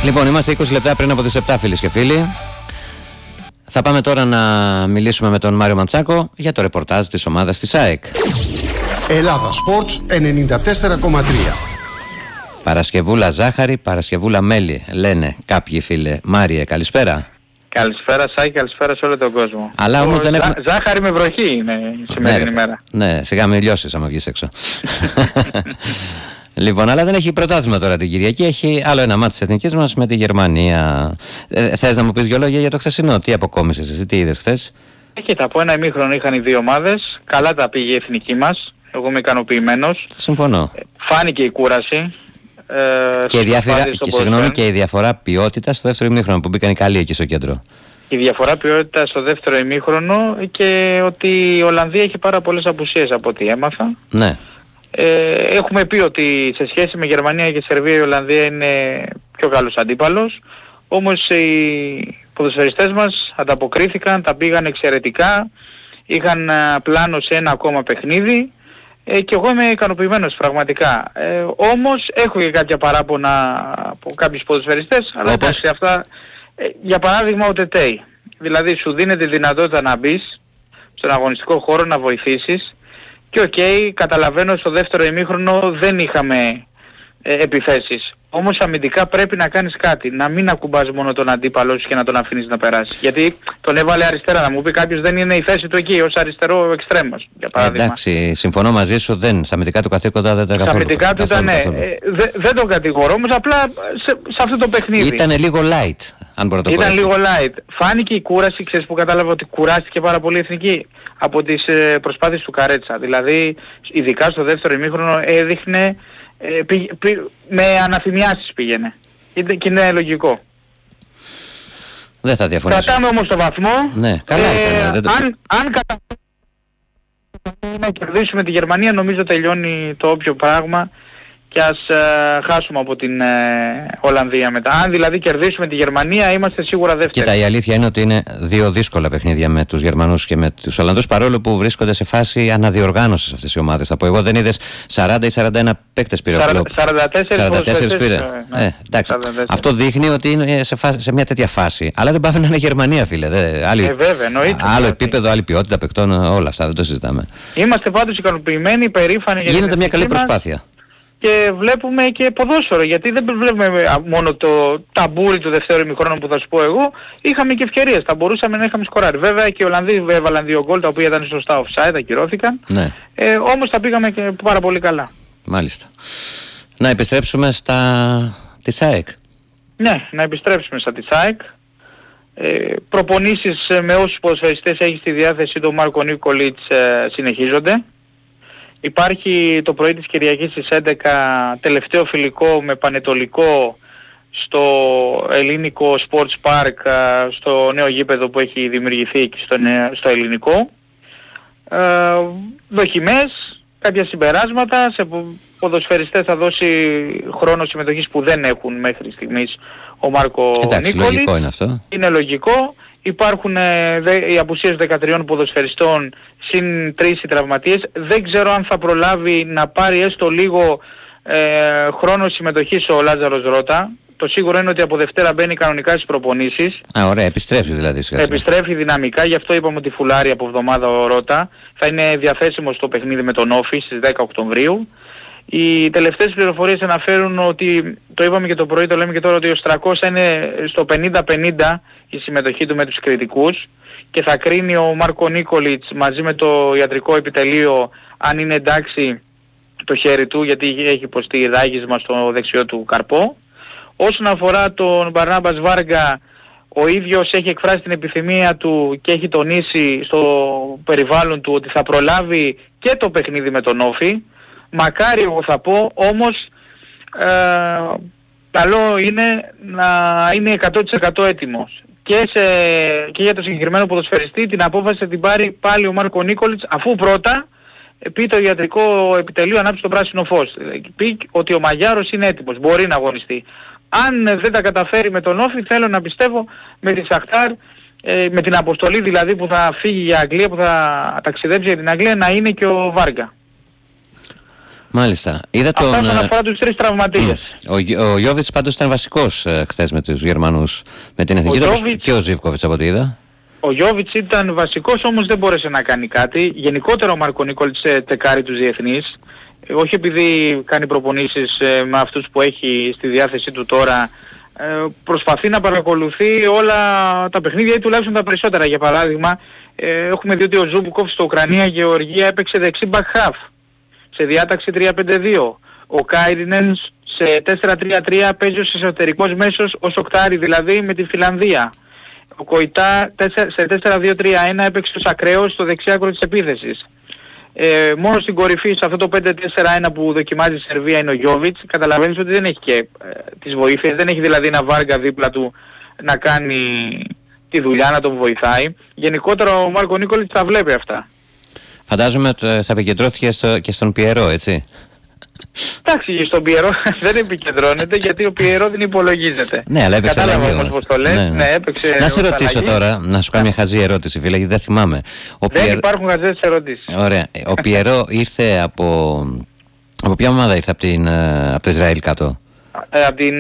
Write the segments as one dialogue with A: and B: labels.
A: Λοιπόν, είμαστε 20 λεπτά πριν από τις 7, φίλες και φίλοι. Θα πάμε τώρα να μιλήσουμε με τον Μάριο Μαντσάκο για το ρεπορτάζ της ομάδας της ΑΕΚ.
B: Ελλάδα Sports 94,3.
A: Παρασκευούλα ζάχαρη, Παρασκευούλα μέλι, λένε κάποιοι, φίλε. Μάριε, καλησπέρα.
C: Καλησπέρα Σάκη, καλησπέρα σε όλο τον κόσμο.
A: Αλλά όμως δεν έχουμε...
C: Ζάχαρη με βροχή είναι η σημερινή ημέρα.
A: Ναι, σιγά με λιώσεις άμα βγεις έξω. Λοιπόν, αλλά δεν έχει πρωτάθλημα τώρα την Κυριακή. Έχει άλλο ένα μάτι της εθνικής μας με τη Γερμανία. Θες να μου πεις δυο λόγια για το χθεσινό? Τι αποκόμισες εσύ, τι είδες χθες?
C: Κοίτα, από ένα ημίχρονο είχαν οι δύο ομάδες. Καλά τα πήγε η εθνική μας. Εγώ είμαι ικανοποιημένος.
A: Συμφωνώ.
C: Φάνηκε η κούραση.
A: Και η διαφορά ποιότητα στο δεύτερο ημίχρονο που μπήκαν οι καλοί εκεί στο κέντρο.
C: Η διαφορά ποιότητα στο δεύτερο ημίχρονο και ότι η Ολλανδία έχει πάρα πολλές απουσίες από ό,τι έμαθα.
A: Ναι.
C: Έχουμε πει ότι σε σχέση με Γερμανία και Σερβία η Ολλανδία είναι πιο καλός αντίπαλος. Όμως οι ποδοσφαιριστές μας ανταποκρίθηκαν, τα πήγαν εξαιρετικά. Είχαν πλάνο σε ένα ακόμα παιχνίδι. Και εγώ είμαι ικανοποιημένος πραγματικά. Όμως έχω και κάποια παράπονα από κάποιους ποδοσφαιριστές, αλλά εντάξει αυτά, για παράδειγμα ο Τετέι. Δηλαδή σου δίνεται τη δυνατότητα να μπεις στον αγωνιστικό χώρο να βοηθήσεις και καταλαβαίνω στο δεύτερο ημίχρονο δεν είχαμε επιθέσεις. Όμως αμυντικά πρέπει να κάνεις κάτι, να μην ακουμπάς μόνο τον αντίπαλο σου και να τον αφήνεις να περάσει. Γιατί τον έβαλε αριστερά, να μου πει κάποιος δεν είναι η θέση του εκεί ως αριστερό εξτρέμος, για παράδειγμα.
A: Εντάξει, συμφωνώ μαζί σου, στα αμυντικά του καθήκοντα δεν τα καθόλου.
C: Στα αμυντικά του ήταν, δεν τον κατηγορώ, όμως απλά σε αυτό το παιχνίδι.
A: Ήταν λίγο light, αν μπορώ να το πω.
C: Ήταν λίγο light. Φάνηκε η κούραση, ξέρεις που κατάλαβα ότι κουράστηκε πάρα πολύ η εθνική από τις προσπάθειες του Καρέτσα. Δηλαδή, ειδικά στο δεύτερο ημίχρονο έδειχνε με αναθυμιάσεις πήγαινε. Και είναι λογικό.
A: Δεν θα διαφωνήσω.
C: Κρατάμε όμως το βαθμό.
A: Ναι, καλά ήταν.
C: Αν καταφέρουμε να κερδίσουμε τη Γερμανία, νομίζω τελειώνει το όποιο πράγμα και ας χάσουμε από την Ολλανδία μετά. Αν δηλαδή κερδίσουμε τη Γερμανία, είμαστε σίγουρα δεύτεροι.
A: Κοίτα, η αλήθεια είναι ότι είναι δύο δύσκολα παιχνίδια με τους Γερμανούς και με τους Ολλανδούς, παρόλο που βρίσκονται σε φάση αναδιοργάνωσης αυτές οι ομάδες. Από εγώ δεν είδες 40 ή 41 παίκτες πήρε ο κλόπ. 44 πήρε. Εντάξει. 44. Αυτό δείχνει ότι είναι σε μια τέτοια φάση. Αλλά δεν πάει να είναι Γερμανία, φίλε.
C: Βέβαια, εννοείται.
A: Άλλο επίπεδο, άλλη ποιότητα παικτών, όλα αυτά δεν το συζητάμε.
C: Είμαστε πάντως ικανοποιημένοι, περήφανοι.
A: Γίνεται μια καλή προσπάθεια.
C: Και βλέπουμε και ποδόσφαιρο, γιατί δεν βλέπουμε μόνο το ταμπούρι του δεύτερου ημιχρόνου που θα σου πω εγώ, είχαμε και ευκαιρίες, θα μπορούσαμε να είχαμε σκοράρει. Βέβαια και οι Ολλανδοί έβαλαν 2 γκολ τα οποία ήταν σωστά offside, ακυρώθηκαν,
A: ναι.
C: Όμως τα πήγαμε και πάρα πολύ καλά.
A: Μάλιστα. Να επιστρέψουμε της ΑΕΚ.
C: Ναι, να επιστρέψουμε στα της ΑΕΚ. Προπονήσεις με όσους ποδοσφαιριστές έχει στη διάθεση του Μάρκο Νίκολιτς συνεχίζονται. Υπάρχει το πρωί της Κυριακής στις 11 τελευταίο φιλικό με πανετολικό στο ελληνικό Sports Park, στο νέο γήπεδο που έχει δημιουργηθεί εκεί στο ελληνικό. Δοκιμές, κάποια συμπεράσματα, σε ποδοσφαιριστές θα δώσει χρόνο συμμετοχής που δεν έχουν μέχρι στιγμής ο Μάρκο Νίκολιτς.
A: Λογικό είναι αυτό.
C: Είναι λογικό. Υπάρχουν οι απουσίες 13 ποδοσφαιριστών συν 3 οι τραυματίες. Δεν ξέρω αν θα προλάβει να πάρει έστω λίγο χρόνο συμμετοχής ο Λάζαρος Ρώτα. Το σίγουρο είναι ότι από Δευτέρα μπαίνει κανονικά στις προπονήσεις.
A: Ωραία, επιστρέφει δηλαδή.
C: Επιστρέφει δυναμικά, γι' αυτό είπαμε ότι φουλάρει από εβδομάδα ο Ρώτα. Θα είναι διαθέσιμος στο παιχνίδι με τον Όφη στις 10 Οκτωβρίου. Οι τελευταίες πληροφορίες αναφέρουν ότι, το είπαμε και το πρωί, το λέμε και τώρα, ότι ο Στρακός είναι στο 50-50 η συμμετοχή του με τους κριτικούς και θα κρίνει ο Μάρκο Νίκολιτς μαζί με το ιατρικό επιτελείο αν είναι εντάξει το χέρι του, γιατί έχει υποστεί δάγισμα στο δεξιό του καρπό. Όσον αφορά τον Μπαρνάμπας Βάργα, ο ίδιος έχει εκφράσει την επιθυμία του και έχει τονίσει στο περιβάλλον του ότι θα προλάβει και το παιχνίδι με τον Όφη. Μακάρι εγώ θα πω, όμως καλό είναι να είναι 100% έτοιμος. Και για το συγκεκριμένο ποδοσφαιριστή την απόφαση θα την πάρει πάλι ο Μάρκο Νίκολιτς, αφού πρώτα πει το ιατρικό επιτελείο ανάψει το πράσινο φως. Πει ότι ο Μαγιάρος είναι έτοιμος, μπορεί να αγωνιστεί. Αν δεν τα καταφέρει με τον Όφη, θέλω να πιστεύω με τη Σαχτάρ, με την αποστολή δηλαδή που θα φύγει για Αγγλία, που θα ταξιδέψει για την Αγγλία, να είναι και ο Βάργα.
A: Μάλιστα. Είδα τον...
C: Αυτά όσον αφορά τους 3 τραυματίες.
A: Ο Γιόβιτς πάντως ήταν βασικός χθες με τους Γερμανούς, με την εθνική του, και ο Ζίβκοβιτς από ό,τι είδα.
C: Ο Γιόβιτς ήταν βασικός, όμως δεν μπόρεσε να κάνει κάτι. Γενικότερα ο Μάρκο Νίκολιτς τεκάρει τους διεθνείς. Όχι επειδή κάνει προπονήσεις με αυτούς που έχει στη διάθεσή του τώρα, προσπαθεί να παρακολουθεί όλα τα παιχνίδια ή τουλάχιστον τα περισσότερα. Για παράδειγμα, έχουμε δει ότι ο Ζούμπκοφ στο Ουκρανία-Γεωργία έπαιξε δεξί back half σε διάταξη 3-5-2. Ο Κάιρινεν σε 4-3-3 παίζει ως εσωτερικός μέσος, ως οκτάρι δηλαδή, με τη Φιλανδία. Ο Κοϊτά σε 4-2-3-1 έπαιξε ως ακραίος στο δεξιάκρο της επίθεσης. Μόνο στην κορυφή, σε αυτό το 5-4-1 που δοκιμάζει η Σερβία, είναι ο Γιόβιτς. Καταλαβαίνεις ότι δεν έχει και τις βοήθειες, δεν έχει δηλαδή ένα Βάργα δίπλα του να κάνει τη δουλειά, να τον βοηθάει. Γενικότερα ο Μάρκο Νίκολιτς τα βλέπει αυτά.
A: Φαντάζομαι ότι θα επικεντρώθηκε και στον Πιερό, έτσι.
C: Εντάξει, στον Πιερό δεν επικεντρώνεται γιατί ο Πιερό δεν υπολογίζεται.
A: Ναι, αλλά έπαιξε αλλαγή όμως.
C: Πώς το λες. Ναι, έπαιξε.
A: Να σε ρωτήσω τώρα, να σου κάνω μια χαζή ερώτηση, φίλε, γιατί δεν θυμάμαι.
C: Δεν υπάρχουν χαζές ερωτήσεις.
A: Ωραία. Ο Πιερό ήρθε από ποια ομάδα ήρθε, από το Ισραήλ κάτω?
C: Από την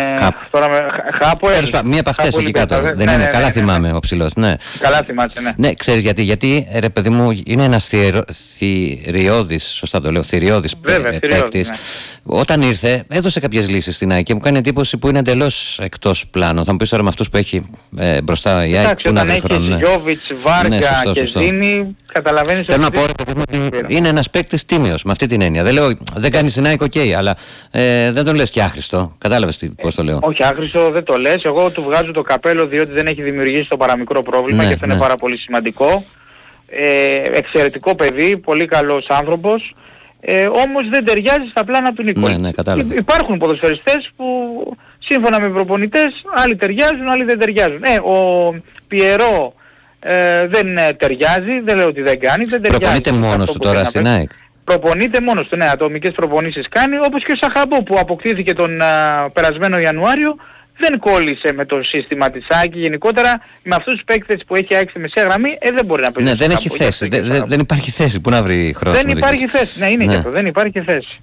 C: Χάπο.
A: Μία από αυτές εκεί κάτω. Δεν είναι? Καλά θυμάμαι ο ψηλός. Ναι.
C: Καλά θυμάσαι, ναι.
A: Ναι, ξέρεις γιατί? Γιατί, ρε παιδί μου, είναι ένας θηριώδης, σωστά το λέω, θηριώδης παίκτης. Ναι. Όταν ήρθε, έδωσε κάποιες λύσεις στην ΑΕΚ και μου κάνει εντύπωση που είναι εντελώς εκτός πλάνου. Θα μου πεις τώρα με αυτούς που έχει μπροστά η ΑΕΚ, που να βρει χρόνο.
C: Όταν έχεις Γιόβιτς, Βάργα και Ζήνη, καταλαβαίνεις.
A: Θέλω να πω, ρε παιδί μου, ότι είναι ένας παίκτης τίμιος, με αυτή την έννοια. Δεν λέω, δεν κάνει στην ΑΕΚ, οκ, αλλά δεν τον λες και άχρηστο. Κατάλαβες πώς το λέω?
C: Όχι, άχρηστο δεν το λες. Εγώ του βγάζω το καπέλο διότι δεν έχει δημιουργήσει το παραμικρό πρόβλημα, και αυτό είναι πάρα πολύ σημαντικό. Εξαιρετικό παιδί, πολύ καλός άνθρωπος. Όμως δεν ταιριάζει στα πλάνα του Νίκολη.
A: Ναι, κατάλαβα.
C: Υπάρχουν ποδοσφαιριστές που σύμφωνα με προπονητές άλλοι ταιριάζουν, άλλοι δεν ταιριάζουν. Ο Πιερό δεν ταιριάζει, δεν λέω ότι δεν κάνει, δεν ταιριάζει.
A: Προπονείται μόνος του τώρα στην ΑΕΚ?
C: Προπονείται μόνος του, ναι, ατομικές προπονήσεις κάνει, όπως και ο Σαχαμπό που αποκτήθηκε τον περασμένο Ιανουάριο, δεν κόλλησε με το σύστημα της ΑΕΚ. Γενικότερα με αυτούς τους παίκτες που έχει ΑΕΚ στη μεσαία γραμμή, δεν μπορεί να παίξει.
A: Ναι, δεν έχει θέση, δεν υπάρχει θέση, πού να βρει χρόνο?
C: Δεν υπάρχει θέση, ναι, είναι και αυτό, δεν υπάρχει θέση.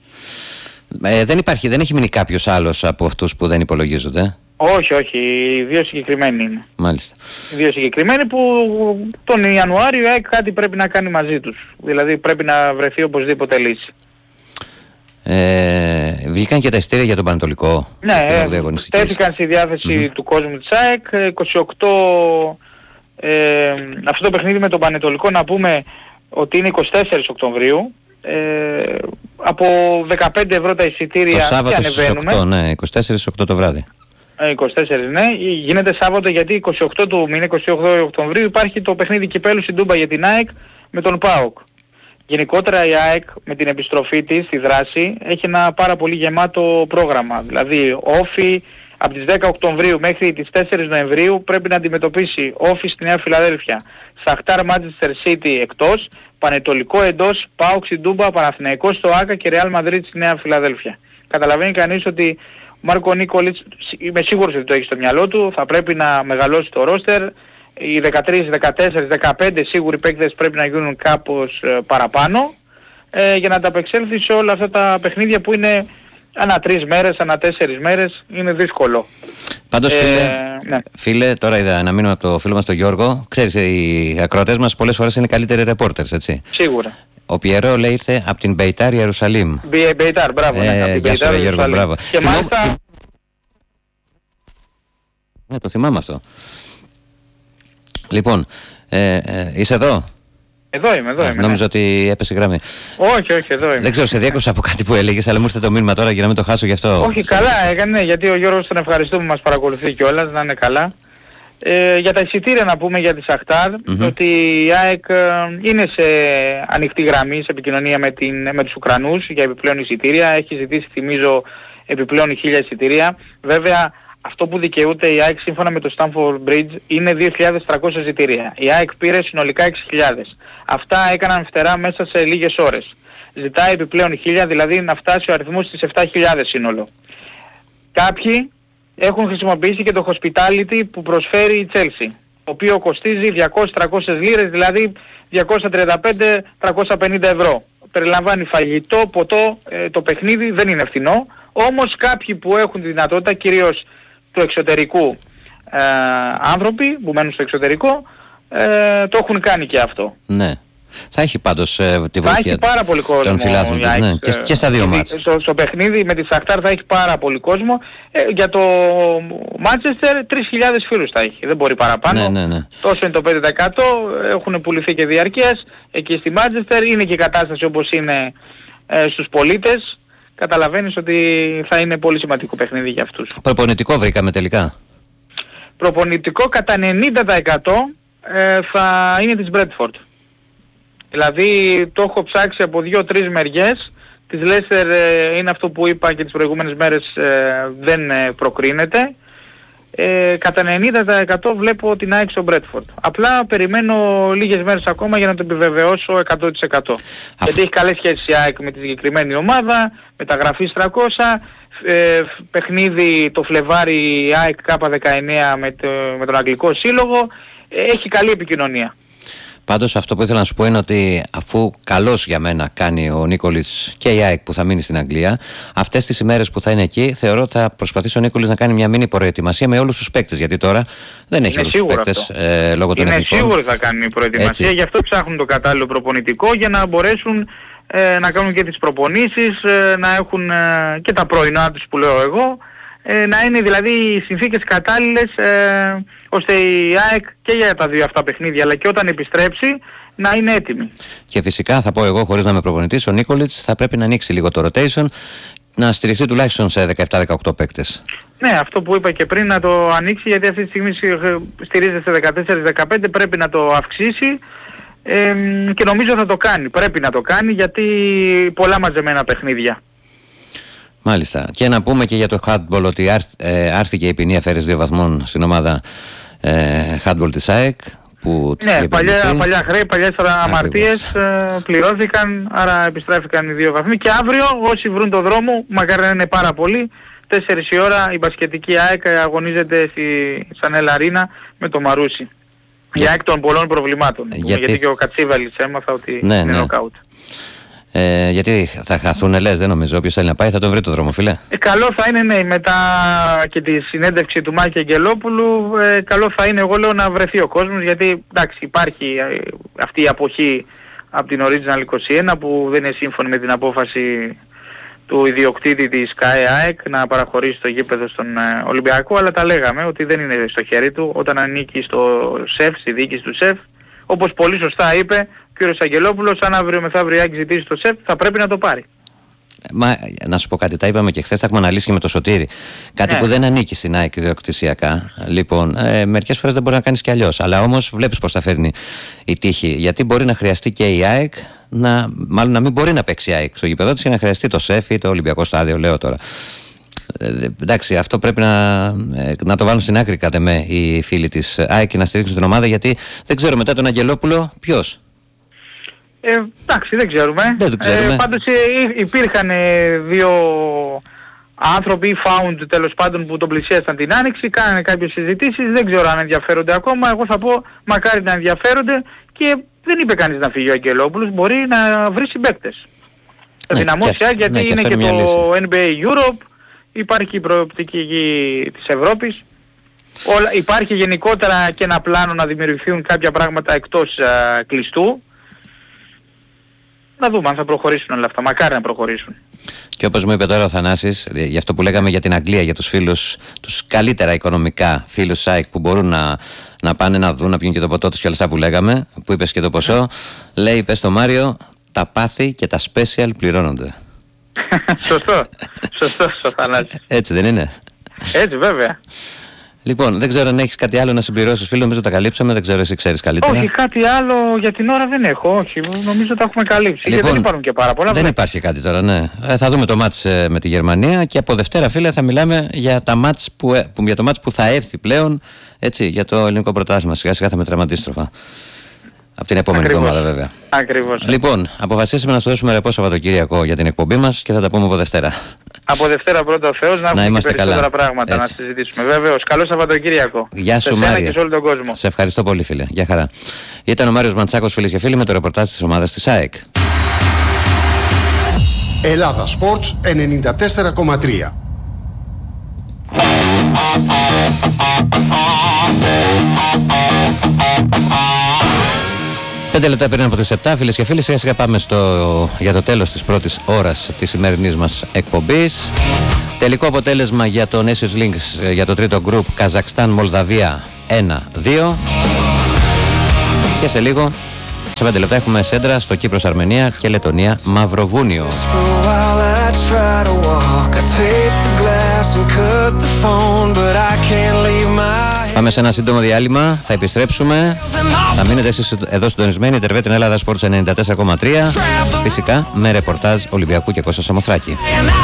A: Δεν έχει μείνει κάποιος άλλος από αυτούς που δεν υπολογίζονται?
C: Όχι, οι δύο συγκεκριμένοι είναι.
A: Μάλιστα.
C: Οι δύο συγκεκριμένοι που τον Ιανουάριο κάτι πρέπει να κάνει μαζί τους. Δηλαδή πρέπει να βρεθεί οπωσδήποτε λύση.
A: Βγήκαν και τα εισιτήρια για τον Πανετολικό?
C: Ναι, στέθηκαν στη διάθεση του κόσμου της ΑΕΚ. 28, αυτό το παιχνίδι με τον Πανετολικό να πούμε ότι είναι 24 Οκτωβρίου. Από 15 ευρώ τα εισιτήρια
A: το Σάββατο
C: και ανεβαίνουμε.
A: Στις 8, ναι, 24 το βράδυ.
C: 24, ναι. Γίνεται Σάββατο γιατί 28 του μήνα, 28 Οκτωβρίου υπάρχει το παιχνίδι κυπέλου στην Τούμπα για την ΑΕΚ με τον ΠΑΟΚ. Γενικότερα η ΑΕΚ με την επιστροφή της στη δράση έχει ένα πάρα πολύ γεμάτο πρόγραμμα. Δηλαδή όφι από τις 10 Οκτωβρίου μέχρι τις 4 Νοεμβρίου πρέπει να αντιμετωπίσει όφι στη Νέα Φιλαδέλφια, Σαχτάρ Μάντσεστερ Σίτι εκτός, Πανετολικό εντός, ΠΑΟΚ στην Τούμπα, Παναθηναϊκός στο Άκα και Ρεάλ Μαδρίτης στη Νέα Φιλαδέλφια. Καταλαβαίνει κανείς ότι ο Μάρκο Νίκολιτς, είμαι σίγουρος ότι το έχει στο μυαλό του, θα πρέπει να μεγαλώσει το ρόστερ. Οι 13, 14, 15 σίγουροι παίκτες πρέπει να γίνουν κάπως παραπάνω για να ανταπεξέλθει σε όλα αυτά τα παιχνίδια που είναι ανά 3 μέρες, ανά 4 μέρες, είναι δύσκολο.
A: Πάντως φίλε, τώρα είδα να μείνουμε από το φίλο μας τον Γιώργο. Ξέρεις, οι ακροατές μας πολλές φορές είναι καλύτεροι reporters, έτσι?
C: Σίγουρα.
A: Ο Πιερό λέει ήρθε από την Μπεϊτάρ Ιερουσαλήμ.
C: Μπεϊτάρ, μπράβο.
A: Γεια σου Γιώργο, μπράβο.
C: Και μάλιστα...
A: Ναι, το θυμάμαι αυτό. Λοιπόν, είσαι εδώ?
C: Εδώ είμαι.
A: Νόμιζα ότι έπεσε η γραμμή.
C: Όχι, εδώ είμαι.
A: Δεν ξέρω, σε διέκοψα από κάτι που έλεγες, αλλά μου ήρθε το μήνυμα τώρα για να μην το χάσω γι' αυτό.
C: Όχι, καλά έκανε, γιατί ο Γιώργος τον ευχαριστούμε που μας παρακολουθεί κιόλας, να είναι καλά. Για τα εισιτήρια να πούμε για τη Σαχτάρ, ότι η ΑΕΚ είναι σε ανοιχτή γραμμή, σε επικοινωνία με τους Ουκρανούς για επιπλέον εισιτήρια. Έχει ζητήσει, θυμίζω, επιπλέον 1000 εισιτήρια. Βέβαια, αυτό που δικαιούται η ΑΕΚ σύμφωνα με το Stamford Bridge είναι 2.300 εισιτήρια. Η ΑΕΚ πήρε συνολικά 6.000. Αυτά έκαναν φτερά μέσα σε λίγες ώρες. Ζητάει επιπλέον 1.000, δηλαδή να φτάσει ο αριθμός στις 7.000 σύνολο. Κάποιοι έχουν χρησιμοποιήσει και το hospitality που προσφέρει η Chelsea, το οποίο κοστίζει 200-300 λίρες, δηλαδή 235-350 ευρώ. περιλαμβάνει φαγητό, ποτό, το παιχνίδι δεν είναι φθηνό. Όμως κάποιοι που έχουν τη δυνατότητα, κυρίως του εξωτερικού άνθρωποι που μένουν στο εξωτερικό, το έχουν κάνει και αυτό.
A: Ναι. Θα έχει πάντως τη βοήθεια.
C: Θα έχει πάρα πολύ κόσμο
A: των φιλάθλων, ναι, και στα δύο μάτς.
C: Στο παιχνίδι με τη Σαχτάρ θα έχει πάρα πολύ κόσμο. Για το Μάντσεστερ 3.000 φίλους θα έχει. Δεν μπορεί παραπάνω.
A: Ναι.
C: Τόσο είναι το 5%. Έχουν πουληθεί και διαρκείας. Εκεί στη Μάντσεστερ είναι και η κατάσταση όπως είναι στους πολίτες. Καταλαβαίνεις ότι θα είναι πολύ σημαντικό παιχνίδι για αυτούς.
A: Προπονητικό βρήκαμε τελικά.
C: Προπονητικό κατά 90% θα είναι της Μπρέντφορντ. Δηλαδή το έχω ψάξει από 2-3 μεριές. Της Λέστερ είναι αυτό που είπα και τις προηγούμενες μέρες, δεν προκρίνεται. Κατά 90% βλέπω την ΑΕΚ στο Μπρέντφορντ. Απλά περιμένω λίγες μέρες ακόμα για να το επιβεβαιώσω 100%. Γιατί έχει καλές σχέσεις η ΑΕΚ με τη συγκεκριμένη ομάδα, μεταγραφή 300, παιχνίδι το Φλεβάρι η ΑΕΚ K19 με τον Αγγλικό Σύλλογο, έχει καλή επικοινωνία.
A: Πάντως αυτό που ήθελα να σου πω είναι ότι αφού καλώς για μένα κάνει ο Νίκολιτς και η ΑΕΚ που θα μείνει στην Αγγλία, αυτές τις ημέρες που θα είναι εκεί θεωρώ ότι θα προσπαθήσει ο Νίκολιτς να κάνει μια μίνι προετοιμασία με όλους τους παίκτες, γιατί τώρα δεν έχει όλους τους παίκτες λόγω των εθνικών.
C: Είναι σίγουρο θα κάνει προετοιμασία, γι' αυτό ψάχνουν το κατάλληλο προπονητικό για να μπορέσουν να κάνουν και τις προπονήσεις, να έχουν και τα πρωινά τους που λέω εγώ, να είναι δηλαδή οι συνθήκες κατάλληλες ώστε η ΑΕΚ και για τα δύο αυτά παιχνίδια αλλά και όταν επιστρέψει να είναι έτοιμη.
A: Και φυσικά θα πω εγώ, χωρίς να είμαι προπονητής, ο Νίκολιτς θα πρέπει να ανοίξει λίγο το rotation, να στηριχθεί τουλάχιστον σε 17-18 παίκτες.
C: Ναι, αυτό που είπα και πριν, να το ανοίξει, γιατί αυτή τη στιγμή στηρίζεται σε 14-15, πρέπει να το αυξήσει και νομίζω θα το κάνει. Πρέπει να το κάνει γιατί πολλά μαζεμένα παιχνίδια.
A: Μάλιστα. Και να πούμε και για το handball ότι άρθηκε η ποινή αφαίρεσης 2 βαθμών στην ομάδα handball της ΑΕΚ.
C: Ναι, παλιά χρέη, παλιές αμαρτίες πληρώθηκαν, άρα επιστρέφηκαν οι 2 βαθμοί και αύριο όσοι βρουν το δρόμο, μακάρι να είναι πάρα πολλοί, 4 η ώρα η μπασκετική ΑΕΚ αγωνίζεται στη Σανέλα Αρίνα με το Μαρούσι. Η ΑΕΚ των πολλών προβλημάτων, γιατί και ο Κατσίβαλης έμαθα ότι είναι νοκάουτ.
A: Γιατί θα χαθούν, λες? Δεν νομίζω. Όποιος θέλει να πάει θα τον βρει το δρόμο, φίλε.
C: Καλό θα είναι, ναι, μετά και τη συνέντευξη του Μάκη Αγγελόπουλου, καλό θα είναι, εγώ λέω, να βρεθεί ο κόσμος, γιατί εντάξει υπάρχει αυτή η αποχή από την Original 21 που δεν είναι σύμφωνη με την απόφαση του ιδιοκτήτη της ΚΑΕ-ΑΕΚ να παραχωρήσει το γήπεδο στον Ολυμπιακό, αλλά τα λέγαμε ότι δεν είναι στο χέρι του όταν ανήκει στο ΣΕΦ, στη διοίκηση του ΣΕΦ, όπως πολύ σωστά είπε ο κ. Αγγελόπουλος, αν αύριο μεθαύριο η ΑΕΚ ζητήσει το ΣΕΦ θα πρέπει να το πάρει.
A: Μα να σου πω κάτι, τα είπαμε και χθες, τα έχουμε αναλύσει και με το Σωτήρι. Κάτι που δεν ανήκει στην ΑΕΚ ιδιοκτησιακά. Λοιπόν, μερικές φορές δεν μπορεί να κάνεις κι αλλιώς. Αλλά όμως βλέπεις πώς θα φέρνει η τύχη. Γιατί μπορεί να χρειαστεί και η ΑΕΚ, μάλλον να μην μπορεί να παίξει η ΑΕΚ στο γήπεδο της και να χρειαστεί το ΣΕΦ ή το Ολυμπιακό Στάδιο, λέω τώρα. Εντάξει, αυτό πρέπει να το βάλουν στην άκρη κάτε με οι φίλοι της ΑΕΚ και να στηρίξουν την ομάδα, γιατί δεν ξέρω μετά τον Αγγελόπουλο ποιος.
C: Εντάξει, δεν ξέρουμε. Πάντως υπήρχαν 2 άνθρωποι, found τέλος πάντων, που τον πλησίασαν την Άνοιξη, κάνανε κάποιες συζητήσεις, δεν ξέρω αν ενδιαφέρονται ακόμα. Εγώ θα πω μακάρι να ενδιαφέρονται και δεν είπε κανείς να φύγει ο Αγγελόπουλος, μπορεί να βρει συμπαίκτες. Θα δυναμώσει, γιατί είναι και το NBA Europe, υπάρχει η προοπτική της Ευρώπης. Υπάρχει γενικότερα και ένα πλάνο να δημιουργηθούν κάποια πράγματα εκτός κλειστού. Να δούμε αν θα προχωρήσουν όλα αυτά. Μακάρι να προχωρήσουν.
A: Και όπως μου είπε τώρα ο Θανάσης, για αυτό που λέγαμε για την Αγγλία, για τους φίλους, τους καλύτερα οικονομικά φίλους ΣΑΙΚ που μπορούν να πάνε να δουν, να πιούν και το ποτό τους και όλα αυτά που λέγαμε, που είπες και το ποσό, λέει, πες στο Μάριο, τα πάθη και τα special πληρώνονται.
C: Σωστό, Θανάση.
A: Έτσι δεν είναι?
C: Έτσι βέβαια.
A: Λοιπόν, δεν ξέρω αν έχεις κάτι άλλο να συμπληρώσεις, φίλο, νομίζω τα καλύψαμε, δεν ξέρω εσύ ξέρεις καλύτερα.
C: Όχι, κάτι άλλο για την ώρα δεν έχω, όχι, νομίζω τα έχουμε καλύψει.
A: Λοιπόν,
C: και δεν υπάρχουν και πάρα πολλά.
A: Δεν υπάρχει κάτι τώρα, ναι. Θα δούμε το μάτς με τη Γερμανία και από Δευτέρα, φίλε, θα μιλάμε για το μάτς που θα έρθει πλέον, έτσι, για το ελληνικό πρωτάθλημα. Σιγά σιγά θα μετράμε αντίστροφα. Από την επόμενη εβδομάδα βέβαια.
C: Ακριβώς.
A: Λοιπόν, αποφασίσαμε να σου δώσουμε ρεπό Σαββατοκύριακο για την εκπομπή μας και θα τα πούμε από Δευτέρα.
C: Από Δευτέρα πρώτα ο Θεός να έχουμε περισσότερα καλά πράγματα να συζητήσουμε. Βέβαιος. Καλό Σαββατοκύριακο.
A: Γεια σου, Μάριο.
C: Και σε όλο τον κόσμο.
A: Σε ευχαριστώ πολύ, φίλε. Γεια χαρά. Ήταν ο Μάριος Μαντσάκος, φίλες και φίλοι, με το ρεπορτάζ της ομάδας της ΑΕΚ.
B: Ελλάδα Sports 94,3.
A: 5 λεπτά πριν από τις 7, φίλες και φίλοι, σιγά σιγά πάμε για το τέλος της πρώτης ώρας της σημερινής μας εκπομπής. Τελικό αποτέλεσμα για το Nations League για το τρίτο γκρουπ, Καζακστάν-Μολδαβία 1-2. Και σε λίγο, σε 5 λεπτά, έχουμε σέντρα στο Κύπρος-Αρμενία και Λετωνία-Μαυροβούνιο. Πάμε σε ένα σύντομο διάλειμμα, θα επιστρέψουμε. Θα μείνετε εσείς εδώ συντονισμένοι, Ιντερβέτ Ελλάδα Sports 94,3. Φυσικά με ρεπορτάζ Ολυμπιακού και Κώστα Σαμοθράκη.